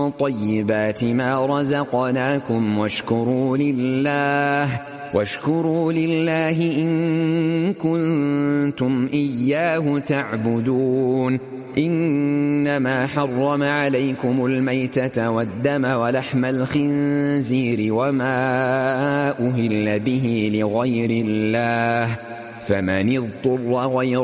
طيبات ما رزقناكم واشكروا لله إن كنتم إياه تعبدون. إنما حرم عليكم الميتة والدم ولحم الخنزير وما أهل به لغير الله، فمن اضطر غير